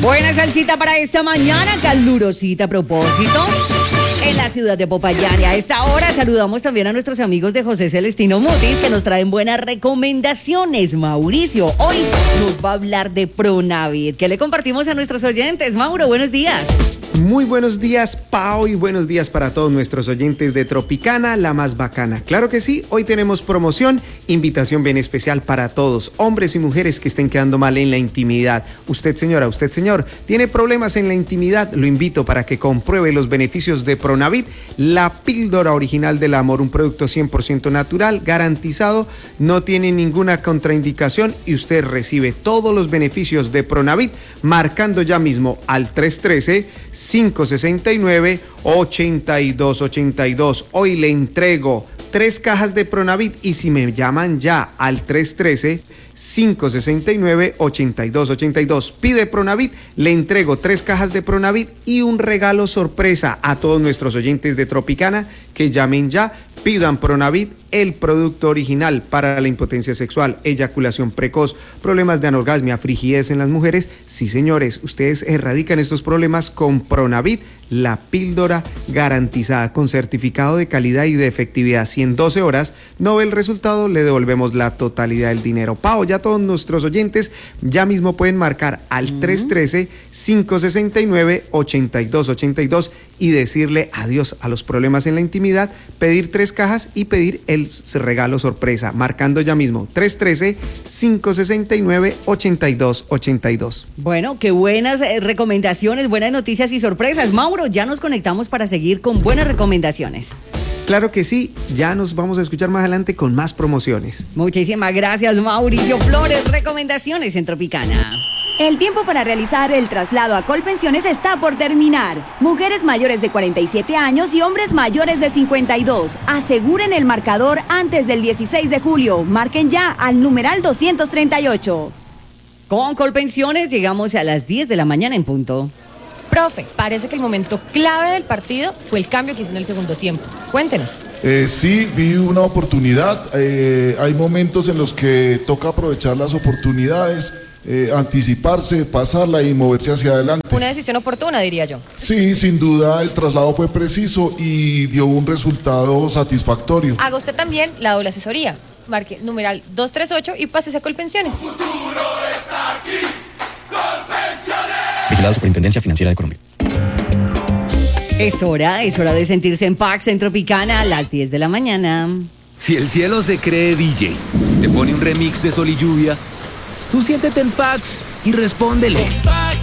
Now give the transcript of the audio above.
Buena salsita para esta mañana, calurosita a propósito. En la ciudad de Popayán. Y a esta hora saludamos también a nuestros amigos de José Celestino Mutis, que nos traen buenas recomendaciones. Mauricio, hoy nos va a hablar de Pronavit. ¿Qué le compartimos a nuestros oyentes? Mauro, buenos días. Muy buenos días, Pao, y buenos días para todos nuestros oyentes de Tropicana, la más bacana. Claro que sí, hoy tenemos promoción, invitación bien especial para todos, hombres y mujeres que estén quedando mal en la intimidad. Usted, señora, usted, señor, tiene problemas en la intimidad, lo invito para que compruebe los beneficios de Pronavit, la píldora original del amor, un producto 100% natural, garantizado, no tiene ninguna contraindicación y usted recibe todos los beneficios de Pronavit marcando ya mismo al 313-569-8282. Hoy le entrego 3 cajas de Pronavit y si me llaman ya al 313-569-8282. Pide Pronavit, le entrego 3 cajas de Pronavit y un regalo sorpresa a todos nuestros oyentes de Tropicana que llamen ya, pidan Pronavit, el producto original para la impotencia sexual, eyaculación precoz, problemas de anorgasmia, frigidez en las mujeres. Sí, señores, ustedes erradican estos problemas con Pronavit, la píldora garantizada con certificado de calidad y de efectividad. Si en 12 horas no ve el resultado, le devolvemos la totalidad del dinero. Pao, ya todos nuestros oyentes ya mismo pueden marcar al 313-569-8282 y decirle adiós a los problemas en la intimidad, pedir 3 cajas y pedir el regalo sorpresa, marcando ya mismo 313-569-8282. Bueno, qué buenas recomendaciones, buenas noticias y sorpresas. Mauro, ya nos conectamos para seguir con buenas recomendaciones. Claro que sí, ya nos vamos a escuchar más adelante con más promociones. Muchísimas gracias, Mauricio Flores. Recomendaciones en Tropicana. El tiempo para realizar el traslado a Colpensiones está por terminar. Mujeres mayores de 47 años y hombres mayores de 52. Aseguren el marcador antes del 16 de julio. Marquen ya al numeral 238. Con Colpensiones llegamos a las 10 de la mañana en punto. Profe, parece que el momento clave del partido fue el cambio que hizo en el segundo tiempo. Cuéntenos. Sí, vi una oportunidad. Hay momentos en los que toca aprovechar las oportunidades, anticiparse, pasarla y moverse hacia adelante. Una decisión oportuna, diría yo. Sí, sin duda el traslado fue preciso y dio un resultado satisfactorio. Haga usted también la doble asesoría. Marque numeral 238 y pásese a Colpensiones. Futuro está aquí. Colpensiones. Vigilado Superintendencia Financiera de Colombia. Es hora de sentirse en Pax en Tropicana a las 10 de la mañana. Si el cielo se cree DJ, te pone un remix de Sol y Lluvia, tú siéntete en Pax y respóndele. Pax